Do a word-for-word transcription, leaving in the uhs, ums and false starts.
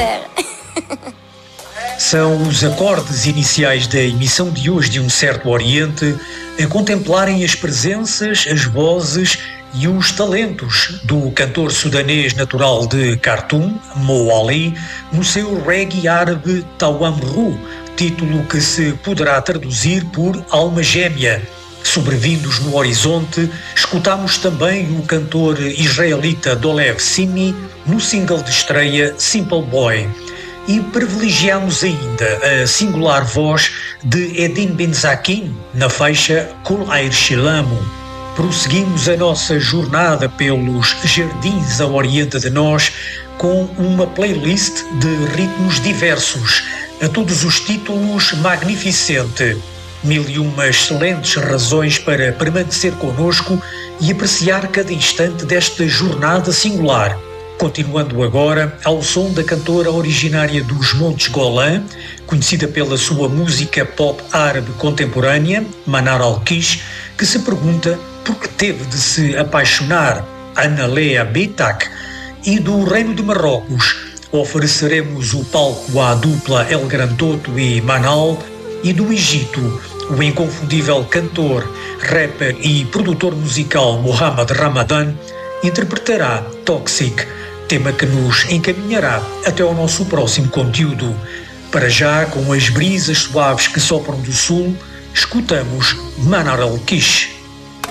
faire. São os acordes iniciais da emissão de hoje de Um Certo Oriente a contemplarem as presenças, as vozes e os talentos do cantor sudanês natural de Khartoum, Mo Ali, no seu reggae árabe Tawamru, título que se poderá traduzir por Alma Gêmea. Sobrevindos no horizonte, escutamos também o cantor israelita Dolev Simi no single de estreia Simple Boy. E privilegiamos ainda a singular voz de Edin Benzakin na faixa Kol Air Shilamu. Prosseguimos a nossa jornada pelos jardins a oriente de nós com uma playlist de ritmos diversos, a todos os títulos magnificente. Mil e uma excelentes razões para permanecer connosco e apreciar cada instante desta jornada singular. Continuando agora ao som da cantora originária dos Montes Golã, conhecida pela sua música pop árabe contemporânea, Manar Al-Kish, que se pergunta por que teve de se apaixonar, Ana Lea Betak. E do Reino de Marrocos ofereceremos o palco à dupla El Gran Toto e Manal, e do Egito o inconfundível cantor, rapper e produtor musical Mohamed Ramadan interpretará Toxic, tema que nos encaminhará até ao nosso próximo conteúdo. Para já, com as brisas suaves que sopram do sul, escutamos Manar Al-Kish.